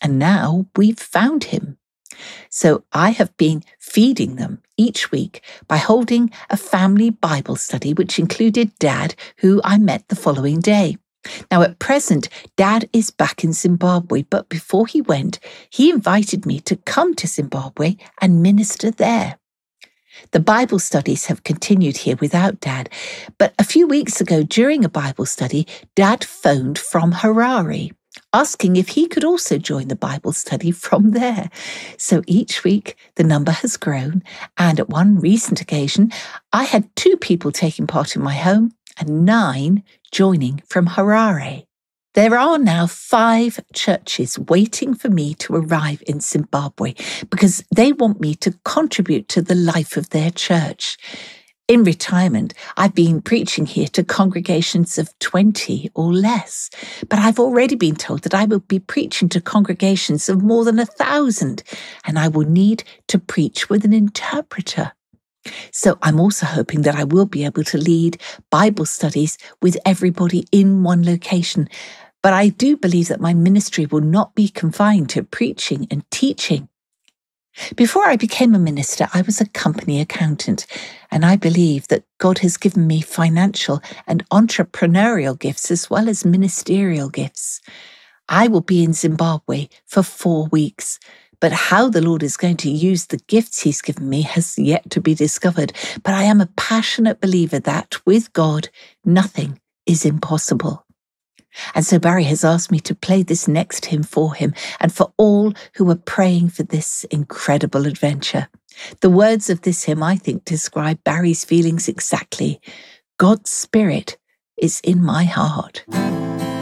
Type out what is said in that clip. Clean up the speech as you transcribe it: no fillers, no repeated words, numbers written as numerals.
and now we've found him. So I have been feeding them each week by holding a family Bible study, which included Dad, who I met the following day. Now, at present, Dad is back in Zimbabwe, but before he went, he invited me to come to Zimbabwe and minister there. The Bible studies have continued here without Dad, but a few weeks ago during a Bible study, Dad phoned from Harare, asking if he could also join the Bible study from there. So each week the number has grown, and at one recent occasion, I had 2 people taking part in my home and 9 joining from Harare. There are now 5 churches waiting for me to arrive in Zimbabwe because they want me to contribute to the life of their church. In retirement, I've been preaching here to congregations of 20 or less, but I've already been told that I will be preaching to congregations of more than 1,000, and I will need to preach with an interpreter. So I'm also hoping that I will be able to lead Bible studies with everybody in one location. But I do believe that my ministry will not be confined to preaching and teaching. Before I became a minister, I was a company accountant, and I believe that God has given me financial and entrepreneurial gifts as well as ministerial gifts. I will be in Zimbabwe for 4 weeks, but how the Lord is going to use the gifts he's given me has yet to be discovered. But I am a passionate believer that with God, nothing is impossible. And so Barry has asked me to play this next hymn for him and for all who are praying for this incredible adventure. The words of this hymn, I think, describe Barry's feelings exactly. God's Spirit is in my heart.